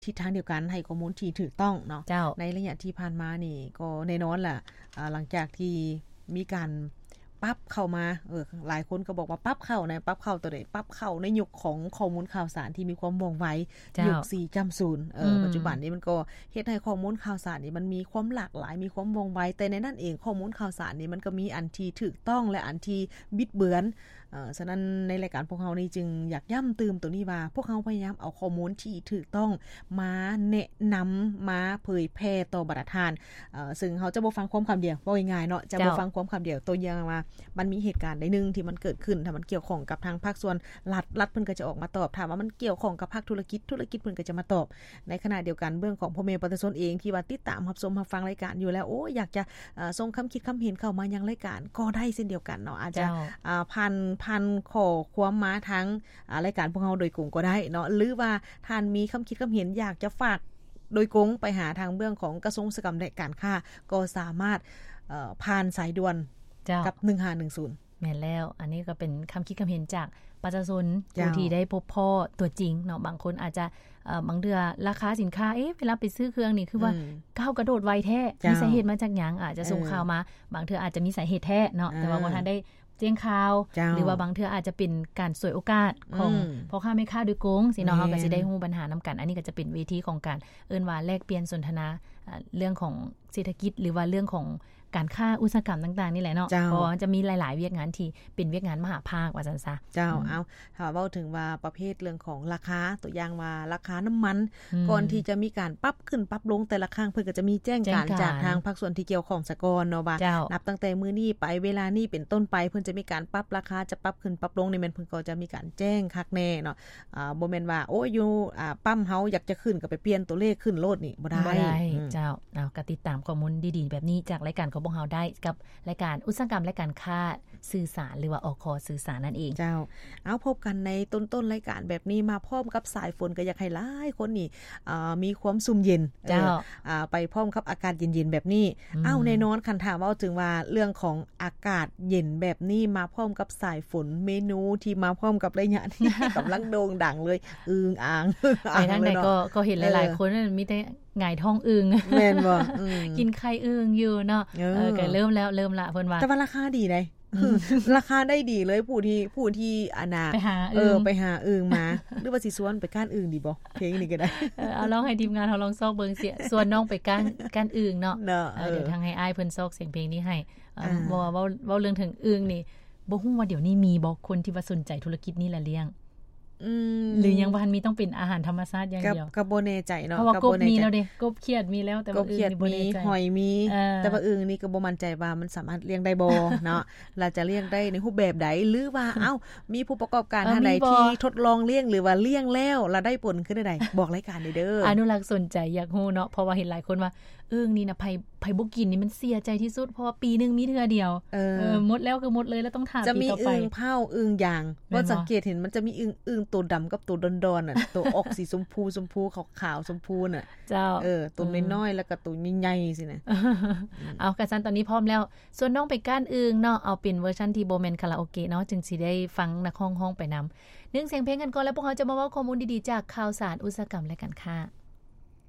ทิศทางเดียวกันให้ข้อมูลที่ถูกต้องเนาะในระยะที่ผ่านมานี่ก็แน่นอนล่ะหลังจากที่มีการปรับเข้ามาหลายคนก็บอกว่าปรับเข้าตัวใดปรับเข้าในยุคของข้อมูลข่าวสารที่มีความว่องไวยุค 4.0 ปัจจุบันนี้มันก็เฮ็ดให้ข้อมูลข่าวสารนี่มันมีความหลากหลายมีความว่องไวแต่ในนั้นเองข้อมูลข่าวสารนี่มันก็มีอันที่ถูกต้องและอันที่บิดเบือนฉะนั้นในรายการพวกเรานี่จึงอยากย้ำเติมตัวนี้ว่าพวกเราพยายามเอาข้อมูลที่ถูกต้องมาแนะนำมาเผยแพร่ต่อบรรดาท่านซึ่งเขาจะบ่ฟังความคำเดียวบ่ง่ายๆเนาะจะบ่ฟังความคำเดียวตัวอย่างว่ามันมีเหตุการณ์ใดนึงที่มันเกิดขึ้นถ้ามันเกี่ยวข้องกับทางภาคส่วนรัฐเพิ่นก็จะออกมาตอบถามว่ามันเกี่ยวข้องกับภาคธุรกิจเพิ่นก็จะมาตอบในขณะเดียวกันเรื่องของพ่อแม่ประชาชนเองที่ว่าติดตามรับชมรับฟังรายการอยู่แล้วอยากจะส่งคำคิดคำเห็นเข้ามายังรายการก็ได้เช่นเดียวกันเนาะอาจจะพันข้อความมาทั้งรายการพวกเราโดยกลุ่มก็ได้เนาะหรือว่าท่านมีคำคิดคำเห็นอยากจะฝากโดยกงไปหาทางเบื้องของกระทรวงอุตสาหกรรมและการค้าก็สามารถผ่านสายด่วนกับ1510 แม่นแล้วอันนี้ก็เป็นคำคิดคำเห็นจากประชาชนผู้ที่ได้พบพ่อตัวจริงเนาะบางคนอาจจะบางเดือราคาสินค้าเวลาไปซื้อเครื่องนี่คือว่าก้าวกระโดดไวแท้มีสาเหตุมาจากหยังอาจจะส่งข่าวมาบางเทื่ออาจจะมีสาเหตุแท้เนาะแต่ว่าบ่ทันได้แจ้งข่าวหรือว่าบางเทื่ออาจจะเป็นการสวยโอกาสของพ่อค้าแม่ค้าโดยโกงสิเนาะเฮาก็สิได้ฮู้ปัญหานำกันอันนี้ก็จะเป็นเวทีของการเอิ้นว่าแลกเปลี่ยนสนทนาเรื่องของเศรษฐกิจหรือว่าเรื่องของการค้าอุตสาหกรรมต่างๆนี่แหละเนาะเพราะจะมีหลายๆเวียกงานที่เป็นเวียกงานมหาภาคว่าซั่นซะเอาถ้าเว้าถึงว่าประเภทเรื่องของราคาตัวอย่างว่าราคาน้ำมันก่อนที่จะมีการปรับขึ้นปรับลงแต่ละครั้งเพิ่นก็จะมีแจ้งการจากทางภาคส่วนที่เกี่ยวข้องซะก่อนเนาะว่านับตั้งแต่มื้อนี้ไปเวลานี้เป็นต้นไปเพิ่นจะมีการปรับราคาจะปรับขึ้นปรับลงนี่แม่นเพิ่นก็จะมีการแจ้งคักแน่เนาะบ่แม่นว่าโอ้อยู่ปั๊มเฮาอยากจะขึ้นก็ไปเปลี่ยนตัวเลขขึ้นโลดนี่บ่ได้เจ้าก็ติดตามข้อมูลดีๆแบบนี้จากรายการของพวกเฮาได้กับรายการอุตสาหกรรมและการค้าสื่อสารหรือว่าอค.สื่อสารนั่นเองเจ้าเอาพบกันในต้นรายการแบบนี้มาพร้อมกับสายฝนก็อยากให้หลายคนนี่มีความซุ่มเย็นไปพร้อมกับอากาศเย็นๆแบบนี้แน่นอนคันถามว่าถึงว่าเรื่องของอากาศเย็นแบบนี้มาพร้อมกับสายฝนเมนูที่มาพร้อมกับระยะนี้กำลังโด่งดังเลยอ่างไปทางไหนก็เห็นหลายๆคนมีแต่หงายท้องอึ่งแม่นบ่กินไข่อึ่งอยู่เนาะก็เริ่มละเพิ่นว่าแต่ว่าราคาดีได้ราคาได้ดีเลยผู้ที่อนาไปหาอึ่งมาหรือว่าสิสวนไปก้านอึ่งดีบ่เพลงนี้ก็ได้เอาลองให้ทีมงานเฮาลองซอกเบิ่งเสียส่วนน้องไปก้านอึ่งเนาะเดี๋ยวทางให้อ้ายเพิ่นซอกเสียงเพลงนี้ให้บ่ว่าเว้าเรื่องถึงอึ่งนี่บ่ฮู้ว่าเดี๋ยวนี้มีบ่คนที่ว่าสนใจธุรกิจนี้ละเลี้ยงหรือยังบ่ทันมีต้องเป็นอาหารธรรมชาติอย่างเดียวก็บ่แน่ใจเนาะก็บ่มีแล้วเด้กบเขียดมีแล้วแต่ว่าอึ่งนี่บ่แน่ใจหอยมีแต่ว่าอึ่งนี่ก็บ่มั่นใจว่ามันสามารถเลี้ยงได้บ่เนาะเราจะเลี้ยงได้ในรูปแบบใดหรือว่ามีผู้ประกอบการท่านใดที่ทดลองเลี้ยงหรือว่าเลี้ยงแล้วแล้วได้ผลขึ้นได้บอกรายการเด้ออนุรักษ์สนใจอยากฮู้เนาะเพราะว่าเห็นหลายคนว่าอึ่งนี่นะไผบ่กินนี่มันเสียใจที่สุดเพราะว่าปีนึงมีเทื่อเดียวหมดแล้วคือหมดเลยแล้วต้องทาปีต่อไปจะมีอึ่งเผาอึ่งย่างบ่สังเกตเห็นมันจะมีอึ่งตัวดำกับตัวดอนๆน่ะตัวออกสีชมพูขาวๆชมพูน่ะเจ้าตัวน้อยๆแล้วก็ตัวใหญ่ๆสินะเอากะซันตอนนี้พร้อมแล้วส่วนน้องไปก้านอึ่งเนาะเอาเป็นเวอร์ชันที่บ่แม่นคาราโอเกะเนาะจึงสิได้ฟังนักร้องไปนำ1เสียงเพลงกันก่อนแล้วพวกเราจะมาเว้าข้อมูลดีๆจากข่าวสารอุตสาหกรรมและการค้า